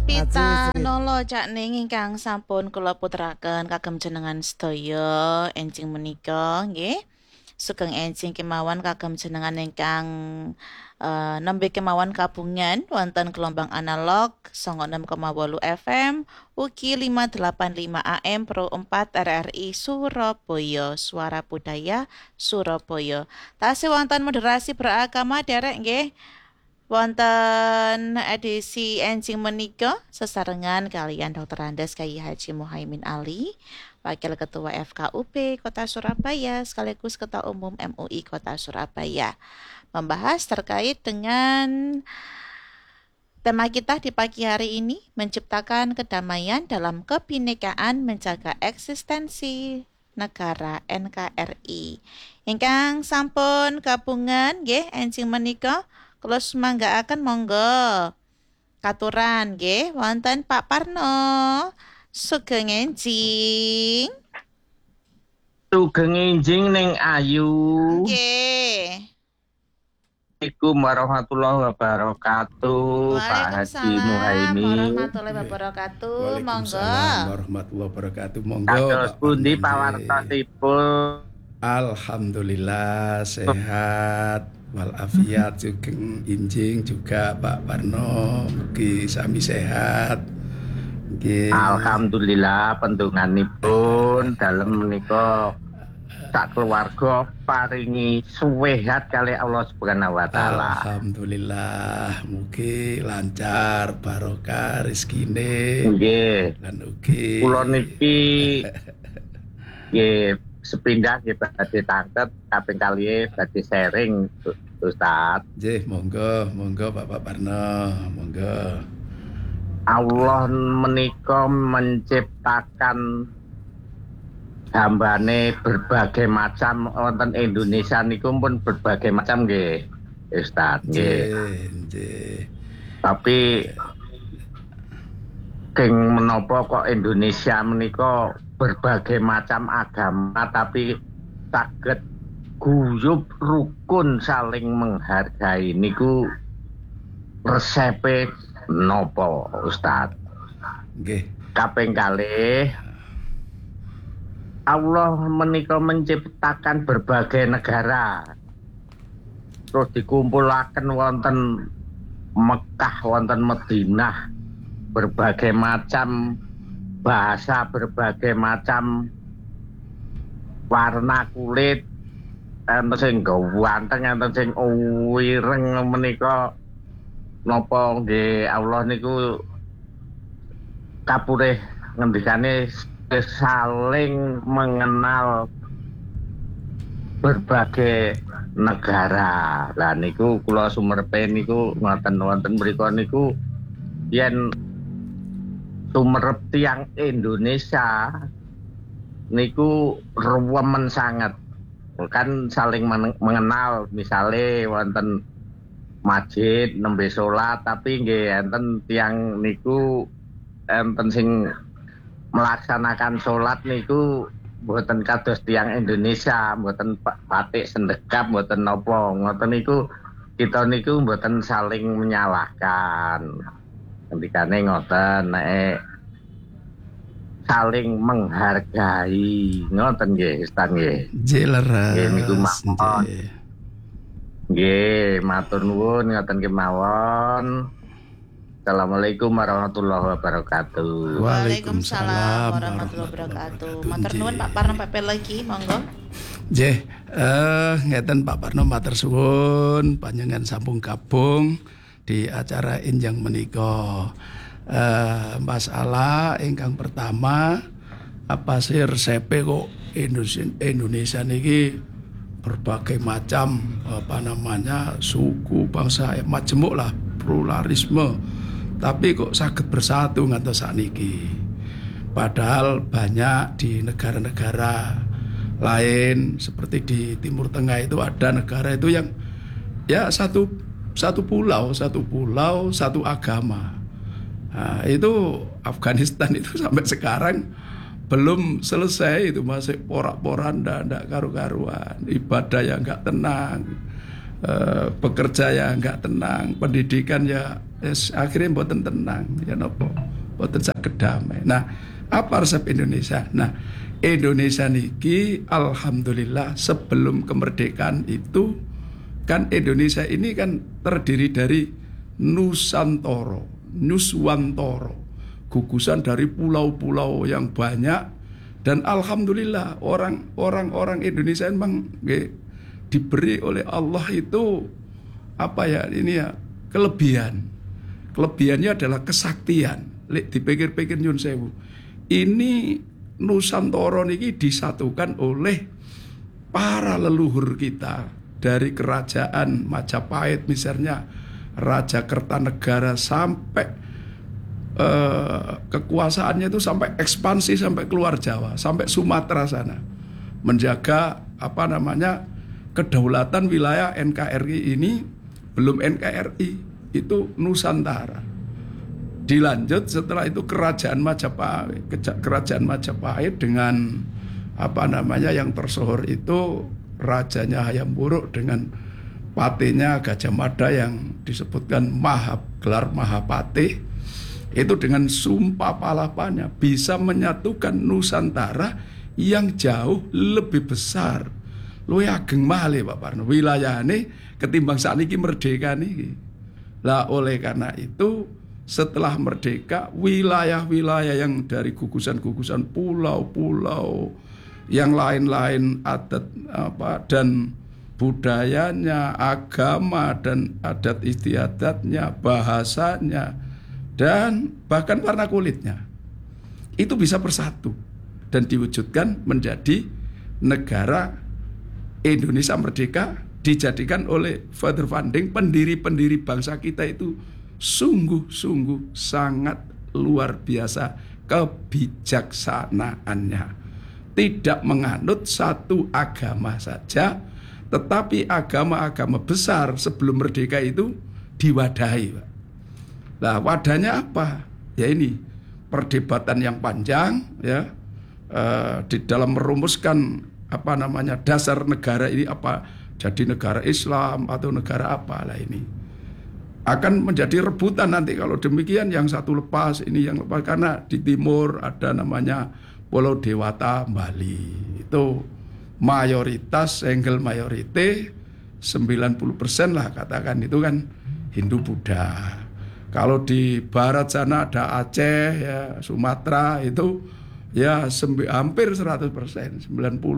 Pitanolo cakning ingkang sampun kula puteraken kagem jenengan sedaya enjing menika nggih. Sugeng enjing kemawon kagem jenengan ingkang nembe kemawon kabungan wonten gelombang analog 96,8 FM ugi 585 AM Pro 4 RRI Surabaya Suara Budaya Surabaya. Tasih wonten moderasi beragama derek nggih. Wonten edisi enjing menika sesarengan kalian Dr. Andes Kyai Haji Muhaimin Ali, Wakil Ketua FKUP Kota Surabaya sekaligus Ketua Umum MUI Kota Surabaya, membahas terkait dengan tema kita di pagi hari ini, menciptakan kedamaian dalam kebinekaan menjaga eksistensi negara NKRI. Ingkang sampun gabungan nggih enjing menika kula semanggaaken monggo katuran nggih wonten Pak Parno. Sugeng enjing. Sugeng enjing ning ayu. Nggih. Assalamualaikum warahmatullahi wabarakatuh. Pak Haji Muhaimin. Warahmatullahi wabarakatuh. Monggo. Waalaikumsalam warahmatullahi wabarakatuh. Monggo. Kados pundi pawartosipun? Alhamdulillah sehat walafiat. Sugeng enjing juga Pak Parno mugi sami sehat. Nggih. Alhamdulillah pendunganipun dalem menika sak keluarga paringi suwehat kali Allah Subhanahu wa taala. Alhamdulillah mugi lancar barokah rezekine. Nggih. Lan ugi Kula niki nggih sepindah nggih badhe tangkep kaping kalih badhe sharing Ustaz. Nggih, monggo Bapak Parno, monggo. Allah menika menciptakan hambane berbagai macam wonten Indonesia niku pun berbagai macam nggih Ustaz nggih. Nggih. Tapi keng menapa kok Indonesia menika berbagai macam agama tapi saged guyub rukun saling menghargai niku resepe napa Ustaz? Nggih. Kaping kalih Allah menika menciptakan berbagai negara. Terus dikumpulaken wonten Mekah, wonten Madinah, berbagai macam bahasa, berbagai macam warna kulit, enten sing ganteng, enten sing wireng menika napa nggih Allah niku kapurih ngendikane saling mengenal berbagai negara. Lah niku kula sumerepe niku ngoten wonten mriku niku yen sumerep tiyang Indonesia niku rewemen sangat. Kan saling mengenal, misalnya wonten masjid nembe salat tapi nggih enten tiyang niku enten sing melaksanakan salat niku mboten kados tiyang Indonesia, mboten batik sendekap, mboten napa ngoten niku kita niku mboten saling menyalahkan. Ketikane ngoten nek saling menghargai ngoten nggih Ustaz nggih. Nggih leres. Nggih niku mawon. Nggih matur nuwun ngoten kemawon. Assalamualaikum warahmatullahi wabarakatuh. Waalaikumsalam warahmatullahi wabarakatuh. Matur nuwun Pak Parno pepe lagi monggo. Nggih, ngeten Pak Parno matur suwun panjenengan sampun gabung di acara enjang menika. Masalah ingkang pertama apa sih resepe kok Indonesia niki berbagai macam suku bangsa majemuk lah pluralisme tapi kok saged bersatu ngantos sakniki. Padahal banyak di negara-negara lain seperti di Timur Tengah itu ada negara itu yang ya satu pulau, satu agama. Nah, itu Afghanistan itu sampai sekarang belum selesai, itu masih porak-poranda, ndak karu-karuan, ibadah yang nggak tenang. Bekerja ya nggak tenang, pendidikan ya akhirnya mboten tenang, ya nopo, mboten saged damai. Nah, apa resep Indonesia? Nah, Indonesia niki alhamdulillah sebelum kemerdekaan itu kan Indonesia ini kan terdiri dari Nusantara, Nuswantara, gugusan dari pulau-pulau yang banyak, dan alhamdulillah orang Indonesia memang diberi oleh Allah itu apa ya, ini ya kelebihan. Kelebihannya adalah kesaktian. Dipikir-pikir nyun sewu. Ini Nusantara niki disatukan oleh para leluhur kita dari kerajaan Majapahit misalnya, Raja Kertanegara, sampai kekuasaannya itu sampai ekspansi sampai keluar Jawa, sampai Sumatera sana, menjaga apa namanya kedaulatan wilayah NKRI ini. Belum NKRI, itu Nusantara. Dilanjut setelah itu kerajaan Majapahit dengan apa namanya yang tersohor itu rajanya Hayam Wuruk dengan patihnya Gajah Mada yang disebutkan gelar Mahapatih. Itu dengan sumpah palapanya bisa menyatukan Nusantara yang jauh lebih besar, luwih ageng malih Pak Parno wilayahane ketimbang sakniki merdeka niki. Lah oleh karena itu setelah merdeka wilayah-wilayah yang dari gugusan-gugusan pulau-pulau yang lain-lain adat dan budayanya, agama dan adat istiadatnya, bahasanya dan bahkan warna kulitnya itu bisa bersatu dan diwujudkan menjadi negara Indonesia merdeka, dijadikan oleh Father Funding, pendiri-pendiri bangsa kita itu sungguh-sungguh sangat luar biasa kebijaksanaannya. Tidak menganut satu agama saja, tetapi agama-agama besar sebelum merdeka itu diwadahi. Nah, wadahnya apa? Ya ini perdebatan yang panjang ya di dalam merumuskan apa namanya dasar negara ini, apa jadi negara Islam atau negara apa lah, ini akan menjadi rebutan nanti kalau demikian, yang satu lepas ini yang lepas, karena di timur ada namanya Pulau Dewata Bali, itu mayoritas single majority 90% lah katakan itu kan Hindu Buddha. Kalau di barat sana ada Aceh ya, Sumatera itu ya hampir 100%, 90,9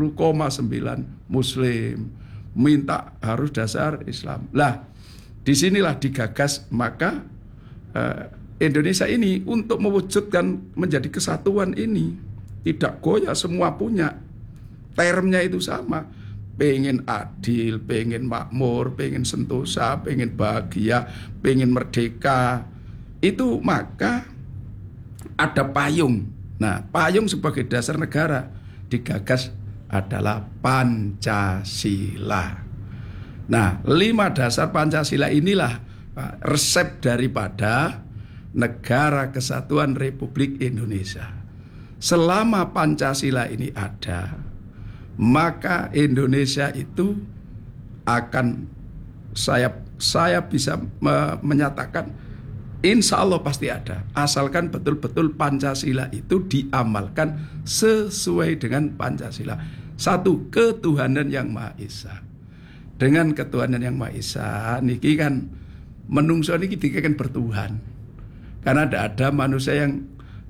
Muslim, minta harus dasar Islam. Lah, disinilah digagas maka Indonesia ini untuk mewujudkan menjadi kesatuan ini tidak goyah, semua punya termnya itu sama, pengen adil, pengen makmur, pengen sentosa, pengen bahagia, pengen merdeka. Itu maka ada payung. Nah, payung sebagai dasar negara digagas adalah Pancasila. Nah, 5 dasar Pancasila inilah resep daripada Negara Kesatuan Republik Indonesia. Selama Pancasila ini ada, maka Indonesia itu akan saya bisa menyatakan insya Allah pasti ada, asalkan betul-betul Pancasila itu diamalkan sesuai dengan Pancasila. Satu, ketuhanan yang Maha Esa. Dengan ketuhanan yang Maha Esa niki kan menungso niki dikatakan bertuhan. Karena tidak ada manusia yang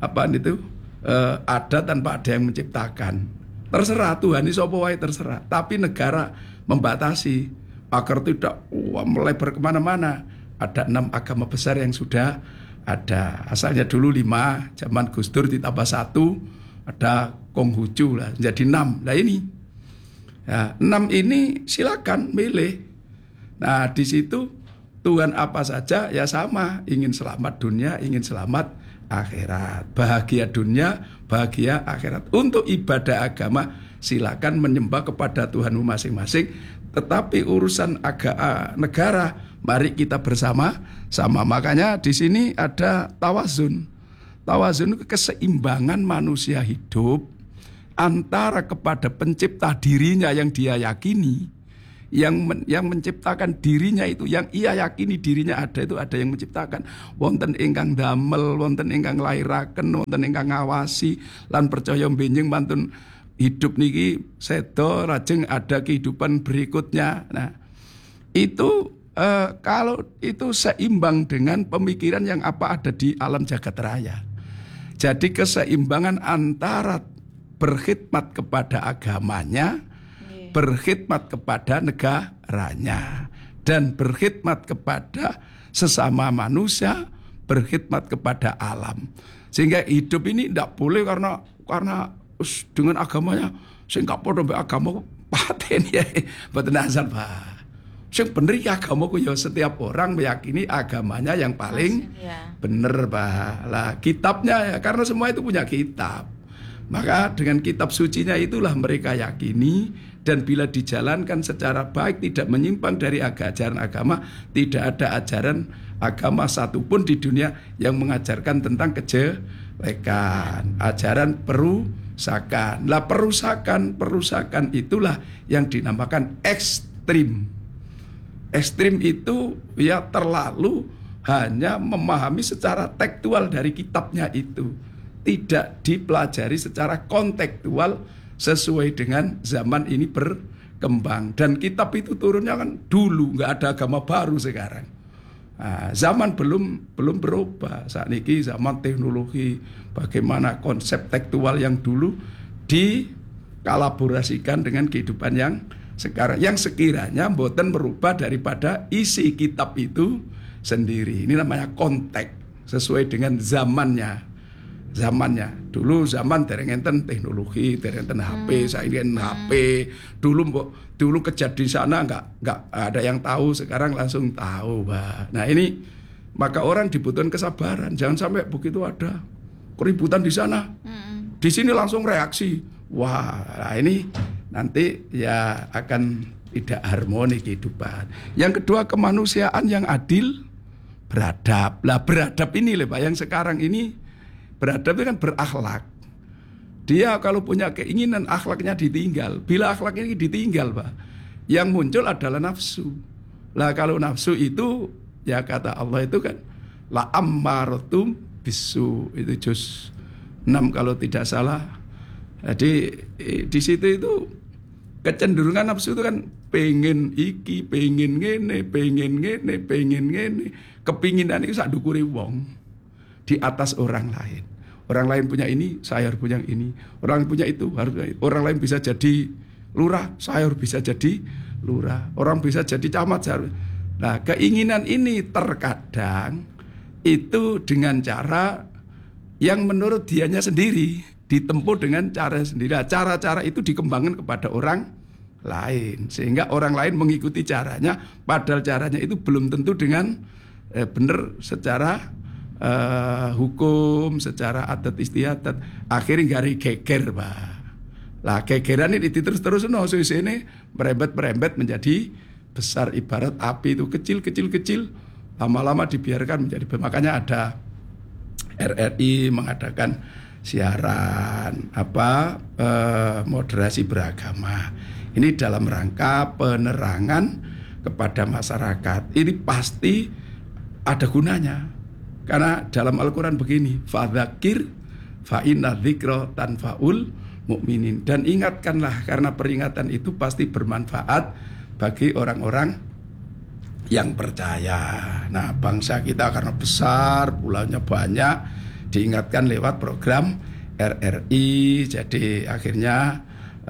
ada tanpa ada yang menciptakan. Terserah Tuhan ini sapa wae terserah, tapi negara membatasi agar tidak melebar kemana-mana. Ada 6 agama besar yang sudah ada. Asalnya dulu 5, zaman Gus Dur ditambah 1, ada Konghucu lah, jadi 6. Nah ini, ya, 6 ini silakan milih. Nah di situ Tuhan apa saja ya sama, ingin selamat dunia, ingin selamat akhirat, bahagia dunia, bahagia akhirat. Untuk ibadah agama silakan menyembah kepada Tuhanmu masing-masing. Tetapi urusan negara, mari kita bersama-sama. Makanya di sini ada tawazun. Tawazun itu keseimbangan manusia hidup antara kepada pencipta dirinya yang dia yakini, yang menciptakan dirinya itu, yang ia yakini dirinya ada itu ada yang menciptakan. Wonten ingkang damel, wonten ingkang lairaken, wonten ingkang ngawasi, lan percaya benjing mantun hidup niki sedo lajeng ada kehidupan berikutnya. Nah, itu kalau itu seimbang dengan pemikiran yang apa ada di alam jagat raya. Jadi keseimbangan antara berkhidmat kepada agamanya, berkhidmat kepada negaranya, dan berkhidmat kepada sesama manusia, berkhidmat kepada alam. Sehingga hidup ini tidak boleh karena dengan agamanya sing gak padha mbek agama paten ya. Mboten azan, Pak. Sing bener iki agamaku ya, setiap orang meyakini agamanya yang paling bener, Pak. Lah kitabnya ya, karena semua itu punya kitab. Maka dengan kitab sucinya itulah mereka yakini, dan bila dijalankan secara baik tidak menyimpang dari ajaran agama, tidak ada ajaran agama satupun di dunia yang mengajarkan tentang kejelekan, ajaran perusakan. Lah perusakan itulah yang dinamakan ekstrim. Ekstrim itu ya terlalu hanya memahami secara tekstual dari kitabnya itu, tidak dipelajari secara kontekstual sesuai dengan zaman ini berkembang. Dan kitab itu turunnya kan dulu, nggak ada agama baru sekarang. Nah, zaman belum berubah. Saat ini zaman teknologi, bagaimana konsep tekstual yang dulu dikolaborasikan dengan kehidupan yang sekarang, yang sekiranya mboten merubah daripada isi kitab itu sendiri. Ini namanya konteks, sesuai dengan zamannya. Dulu zaman dereng enten teknologi, dereng enten HP, saiki HP. Dulu kejadian di sana enggak ada yang tahu, sekarang langsung tahu, Pak. Nah, ini maka orang dibutuhkan kesabaran. Jangan sampai begitu ada keributan di sana, di sini langsung reaksi. Wah, nah ini nanti ya akan tidak harmoni kehidupan. Yang kedua, kemanusiaan yang adil, beradab. Lah beradab ini loh, Pak, yang sekarang ini beradab itu kan berakhlak. Dia kalau punya keinginan akhlaknya ditinggal. Bila akhlak ini ditinggal, Pak, yang muncul adalah nafsu. Lah kalau nafsu itu ya kata Allah itu kan la ammaratum bisu, itu juz 6 kalau tidak salah. Jadi di situ itu kecenderungan nafsu itu kan pengen iki, pengen ngene, kepinginan itu sak dukure wong di atas orang lain. Orang lain punya ini, saya harus punya ini. Orang lain punya itu, harus punya itu. Orang lain bisa jadi lurah, saya harus bisa jadi lurah. Orang bisa jadi camat, saya harus. Nah, keinginan ini terkadang itu dengan cara yang menurut dianya sendiri, ditempuh dengan cara sendiri. Cara-cara itu dikembangkan kepada orang lain, sehingga orang lain mengikuti caranya, padahal caranya itu belum tentu dengan benar secara hukum, secara adat istiadat. Akhirnya gari geger, Pak. Lah gegeran ini terus no, ini merembet menjadi besar, ibarat api itu kecil, lama-lama dibiarkan menjadi. Makanya ada RRI mengadakan siaran moderasi beragama. Ini dalam rangka penerangan kepada masyarakat. Ini pasti ada gunanya. Karena dalam Al-Quran begini, fadzakir fa inna dzikra tanfaul mukminin. Dan ingatkanlah, karena peringatan itu pasti bermanfaat bagi orang-orang yang percaya. Nah, bangsa kita karena besar, pulaunya banyak, diingatkan lewat program RRI. Jadi akhirnya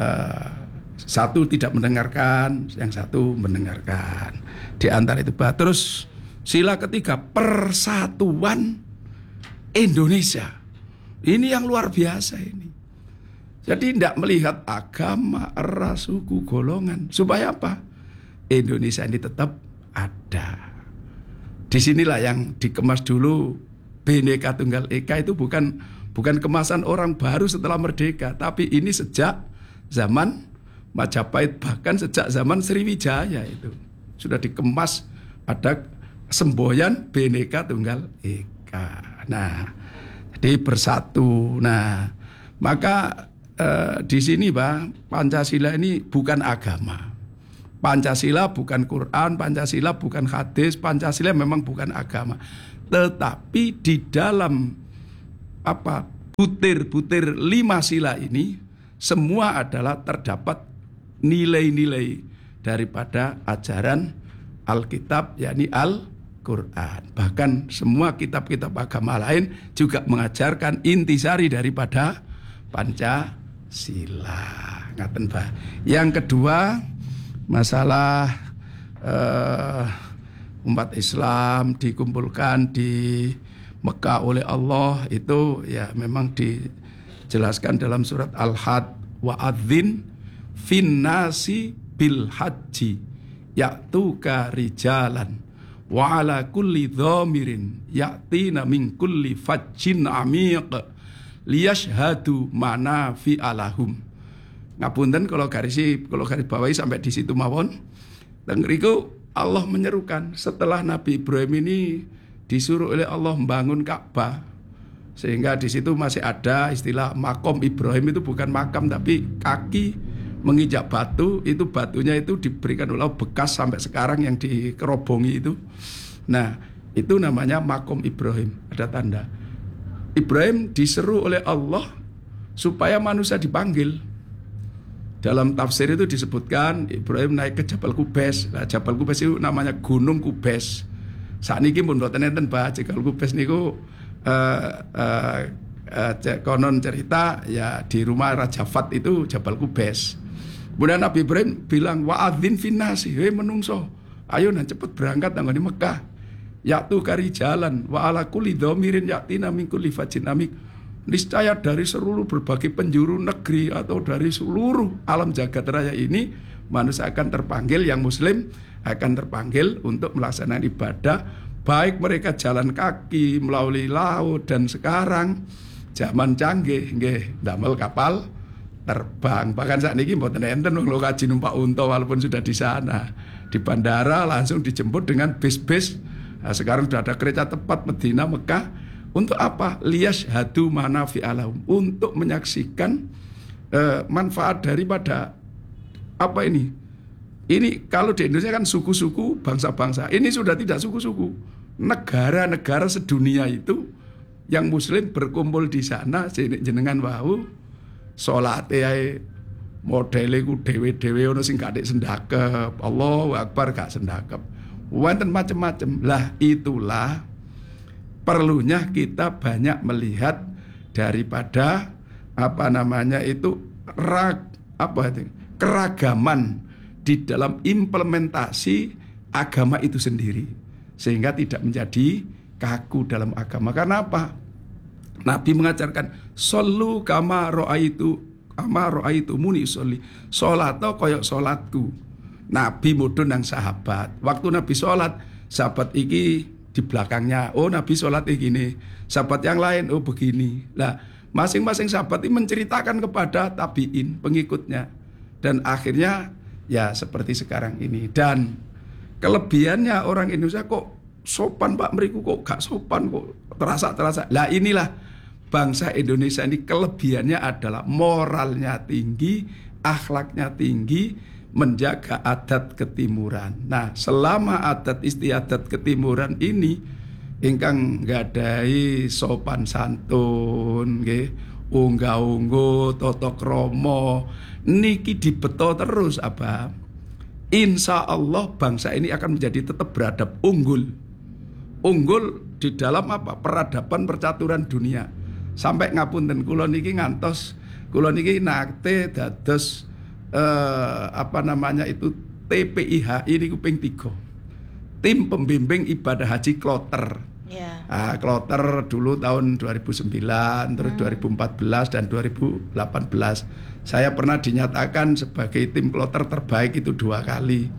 satu tidak mendengarkan, yang satu mendengarkan. Di antara itu, Pak. Terus sila ketiga, persatuan Indonesia. Ini yang luar biasa ini. Jadi tidak melihat agama, ras, suku, golongan. Supaya apa? Indonesia ini tetap ada. Disinilah yang dikemas dulu. Bhinneka Tunggal Ika itu bukan kemasan orang baru setelah merdeka, tapi ini sejak zaman Majapahit, bahkan sejak zaman Sriwijaya itu sudah dikemas, ada semboyan Bhinneka Tunggal Ika. Nah, jadi bersatu. Nah, maka di sini, Pak, Pancasila ini bukan agama, Pancasila bukan Quran, Pancasila bukan hadis, Pancasila memang bukan agama. Tetapi di dalam butir-butir 5 sila ini semua adalah terdapat nilai-nilai daripada ajaran Alkitab, yakni Al-Quran. Bahkan semua kitab-kitab agama lain juga mengajarkan intisari daripada Pancasila. Ngaten Pak. Yang kedua, masalah umat Islam dikumpulkan di Mekah oleh Allah, itu ya memang dijelaskan dalam surat Al-Had, wa'adzin finnasi bil haji ya'tuka rijalan wa ala kulli dhamirin ya'tina min kulli fajjin amiq liyashhadu manafi'a lahum. Ngapunten kalau garis bawahi sampai di situ mawon. Dan riku Allah menyerukan setelah Nabi Ibrahim ini disuruh oleh Allah membangun Ka'bah, sehingga di situ masih ada istilah makom Ibrahim. Itu bukan makam tapi kaki menginjak batu, itu batunya itu diberikan oleh Allah bekas sampai sekarang yang dikerobongi itu. Nah, itu namanya makom Ibrahim, ada tanda. Ibrahim diseru oleh Allah supaya manusia dipanggil. Dalam tafsir itu disebutkan Ibrahim naik ke Jabal Kubes. Nah, Jabal Kubes itu namanya Gunung Kubes. Saat ini pun mboten enten Pak, Jabal Kubes niku konon cerita ya di rumah Raja Fat itu Jabal Kubes. Kemudian Nabi Ibrahim bilang wa'adzin finnasi, hei menungso, ayo nah cepet berangkat nang di Mekah. Yaitu kari jalan wa ala kulli dhamirin yatina min kulli fajin amik. Niscaya dari seluruh berbagai penjuru negeri atau dari seluruh alam jagat raya ini manusia akan terpanggil, yang muslim akan terpanggil untuk melaksanakan ibadah, baik mereka jalan kaki melalui laut dan sekarang zaman canggih nggih damel kapal terbang. Bahkan saat ini mboten enten wong kaji numpak unta walaupun sudah di sana. Di bandara langsung dijemput dengan bis-bis. Nah, sekarang sudah ada kereta cepat Madinah Mekah. Untuk apa? Liyashhadu manafi'a lahum, untuk menyaksikan manfaat daripada apa ini? Ini kalau di Indonesia kan suku-suku, bangsa-bangsa. Ini sudah tidak suku-suku. Negara-negara sedunia itu yang muslim berkumpul di sana jenengan wau salate ae modele ku dhewe-dhewe ono sing gak sendakep. Allahu Akbar gak sendakep. Wonten macam-macam. Lah itulah perlunya kita banyak melihat daripada keragaman di dalam implementasi agama itu sendiri, sehingga tidak menjadi kaku dalam agama. Karena apa? Nabi mengajarkan shollu kama ra'aitu muni sholli, salat kaya salatku. Nabi mudhun nang sahabat. Waktu Nabi salat, sahabat iki di belakangnya, oh Nabi sholat gini, sahabat yang lain, oh begini. Nah, masing-masing sahabat ini menceritakan kepada tabiin, pengikutnya. Dan akhirnya ya seperti sekarang ini. Dan kelebihannya orang Indonesia kok sopan Pak, meriku kok gak sopan, kok terasa. Lah inilah bangsa Indonesia ini, kelebihannya adalah moralnya tinggi, akhlaknya tinggi, menjaga adat ketimuran. Nah, selama adat istiadat ketimuran ini ingkang nggadhahi sopan santun nggih, unggah-ungguh, tata krama niki dibeto terus apa? Insya Allah bangsa ini akan menjadi tetap beradab, unggul di dalam apa? Peradaban percaturan dunia. Sampai ngapunten kula niki ngantos kula niki nate dados TPIH ini kuping 3, tim pembimbing ibadah haji kloter. Kloter dulu tahun 2009, terus 2014 dan 2018. Saya pernah dinyatakan sebagai tim kloter terbaik itu 2 kali.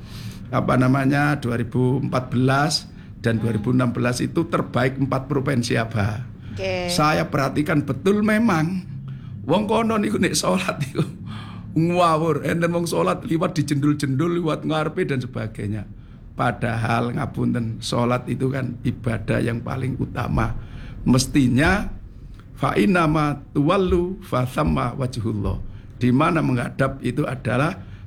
2014 dan 2016 itu terbaik 4 provinsi apa. Saya perhatikan betul memang wong kono niku nek salat niku ngawur, enten wong salat liwat dijendul-jendul liwat ngarepe dan sebagainya. Padahal ngapunten, salat itu kan ibadah yang paling utama. Mestinya fa inna ma tuwallu fa thamma wajhullah. Di mana menghadap itu adalah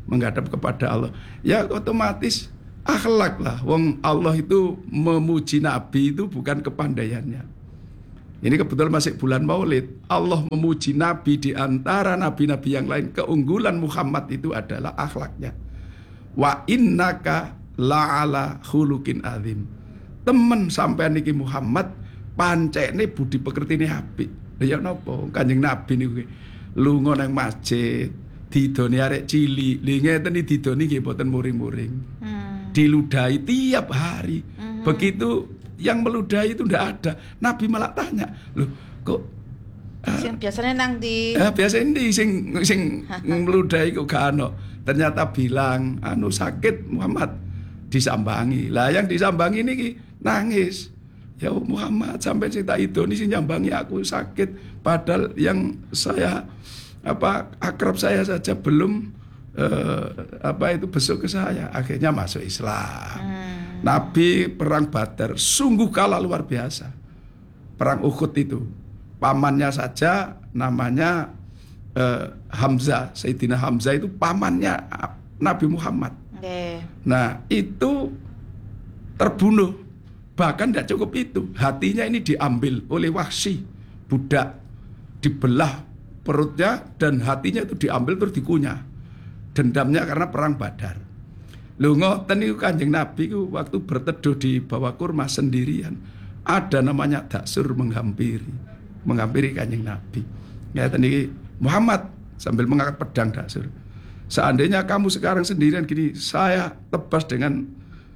menghadap kepada Allah. Ya otomatis akhlak lah. Wong Allah itu memuji Nabi itu bukan kepandaiannya. Ini kebetulan masih bulan Maulid. Allah memuji Nabi di antara nabi-nabi yang lain. Keunggulan Muhammad itu adalah akhlaknya. Wa innaka la'ala khuluqin azim. Temen sampean niki Muhammad pancene budi pekertine apik. Lha ya napa? Kanjeng Nabi niku lunga nang masjid, didoni arek cilik. Lha ngeten iki didoni nggih mboten muring-muring. Diludahi tiap hari. Begitu yang meludahi itu ndak ada. Nabi malah tanya, "Loh, kok Sing biasanya nang di biasa ini sing meludahi kok gak ono." Ternyata bilang sakit Muhammad, disambangi. Lah yang disambangi ini nangis. Ya Muhammad, sampai cerita itu ini sing nyambangi aku sakit, padahal yang saya akrab saya saja belum besok ke saya. Akhirnya masuk Islam. Nabi perang Badar sungguh kalah luar biasa. Perang Uhud itu pamannya saja namanya Hamzah, Sayyidina Hamzah itu pamannya Nabi Muhammad. Nah itu terbunuh. Bahkan tidak cukup itu, hatinya ini diambil oleh Wahsy, budak, dibelah perutnya dan hatinya itu diambil terus dikunyah. Dendamnya karena perang Badar. Lho ngoten niku Kanjeng Nabi ku waktu berteduh di bawah kurma sendirian, ada namanya Daksur menghampiri Kanjeng Nabi. Ngeten iki, Muhammad sambil mengangkat pedang Daksur. Seandainya kamu sekarang sendirian gini, saya tebas dengan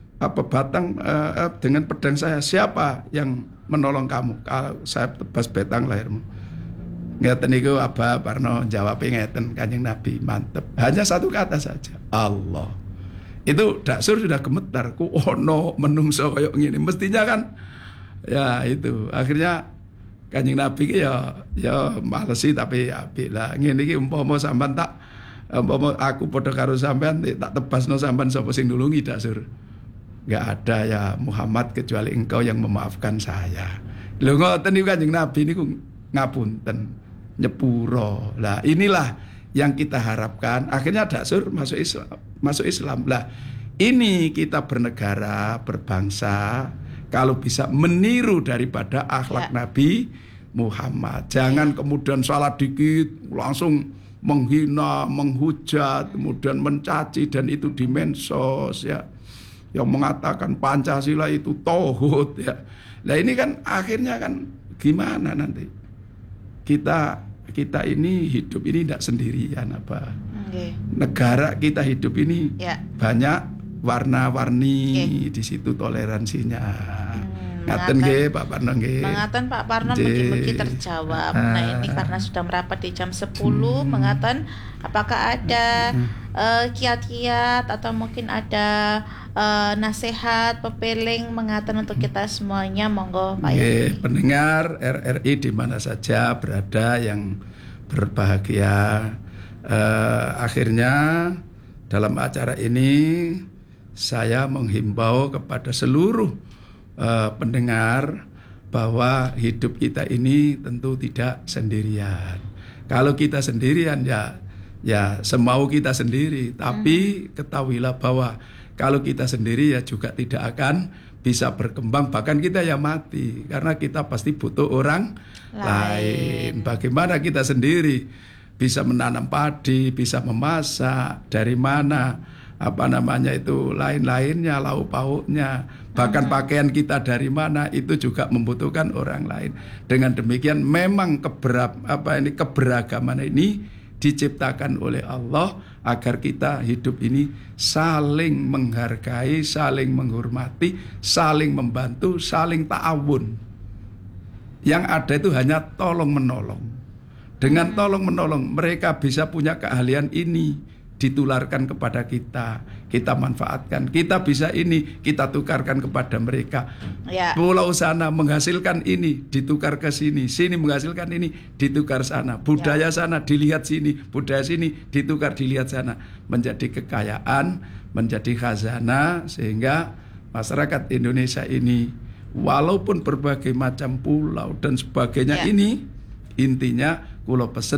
dengan pedang saya. Siapa yang menolong kamu kalau saya tebas betang lahirmu? Ngeten niku Abah Parno jawabnya ngeten Kanjeng Nabi, mantep. Hanya satu kata saja, Allah. Itu Daksur sudah gemetar, ku ono menungso kayak gini. Mestinya kan ya itu. Akhirnya Kanjeng Nabi ya males sih tapi apik lah. Ngene iki umpama sampean aku padha karo sampean tak tebasno sampean sapa sing nulungi Daksur. Enggak ada ya Muhammad kecuali engkau yang memaafkan saya. Lho ngoten niku Kanjeng Nabi niku ngapunten, nyepuro. Lah inilah yang kita harapkan. Akhirnya Daksur masuk Islam. Lah ini kita bernegara, berbangsa kalau bisa meniru daripada akhlak Nabi Muhammad. Jangan kemudian salah dikit langsung menghina, menghujat, kemudian mencaci dan itu di medsos ya. Yang mengatakan Pancasila itu tauhid ya. Nah ini kan akhirnya kan gimana nanti? Kita ini hidup ini tidak sendirian negara kita hidup ini banyak warna-warni di situ toleransinya. Ngaten nggih Pak Parno nggih. Mengaten Pak Parno mugi-mugi terjawab. Nah ini karena sudah merapat di jam 10 mengaten apakah ada kiat-kiat atau mungkin ada nasihat pepeling mengaten untuk kita semuanya, monggo Pak Yai. Pendengar RRI di mana saja berada yang berbahagia, akhirnya dalam acara ini saya menghimbau kepada seluruh pendengar bahwa hidup kita ini tentu tidak sendirian. Kalau kita sendirian ya semau kita sendiri, tapi ketahuilah bahwa kalau kita sendiri ya juga tidak akan bisa berkembang, bahkan kita ya mati karena kita pasti butuh orang lain. Bagaimana kita sendiri bisa menanam padi, bisa memasak, dari mana lain-lainnya, lauk pauknya, bahkan pakaian kita dari mana, itu juga membutuhkan orang lain. Dengan demikian memang keberagaman ini diciptakan oleh Allah agar kita hidup ini saling menghargai, saling menghormati, saling membantu, saling ta'awun. Yang ada itu hanya tolong menolong. Dengan tolong menolong mereka bisa punya keahlian ini, ditularkan kepada kita, kita manfaatkan. Kita bisa ini, kita tukarkan kepada mereka. Pulau sana menghasilkan ini, ditukar ke sini. Sini menghasilkan ini, ditukar sana. Budaya sana dilihat sini, budaya sini ditukar dilihat sana. Menjadi kekayaan, menjadi khazanah, sehingga masyarakat Indonesia ini walaupun berbagai macam pulau dan sebagainya ini, intinya kula pesen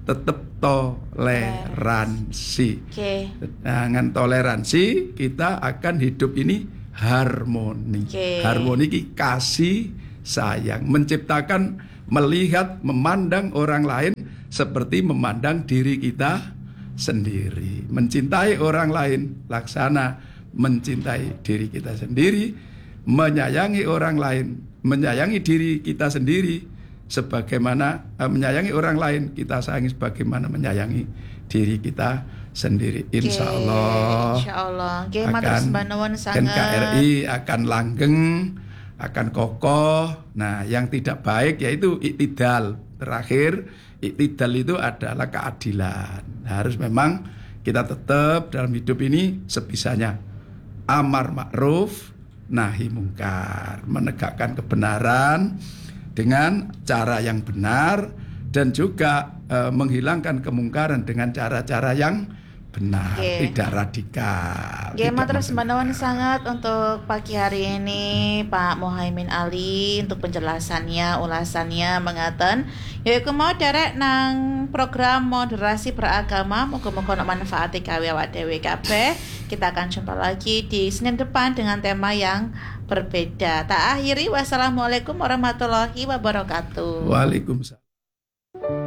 tetap toleransi. Oke. Dengan toleransi kita akan hidup ini harmoni. Oke. Harmoni ini kasih sayang, menciptakan, melihat, memandang orang lain seperti memandang diri kita sendiri. Mencintai orang lain laksana mencintai diri kita sendiri, menyayangi orang lain, menyayangi diri kita sendiri sebagaimana menyayangi orang lain kita sayangi sebagaimana menyayangi diri kita sendiri. Insya Allah. Insya Allah. Oke, matur sembah nuwun sanget. NKRI akan langgeng, akan kokoh. Nah, yang tidak baik yaitu iktidal. Terakhir, iktidal itu adalah keadilan. Harus memang kita tetap dalam hidup ini sebisanya amar ma'ruf nahi mungkar, menegakkan kebenaran dengan cara yang benar dan juga menghilangkan kemungkaran dengan cara-cara yang benar, tidak radikal. Oke, matur sembah nuwun sangat untuk pagi hari ini Pak Muhaimin Ali untuk penjelasannya, ulasannya mengaten. Yaiku mau derek nang program moderasi beragama, muga-muga manfaati gawe awak dhewe kabeh. Kita akan jumpa lagi di Senin depan dengan tema yang berbeda. Tak akhiri, wassalamualaikum warahmatullahi wabarakatuh. Waalaikumsalam.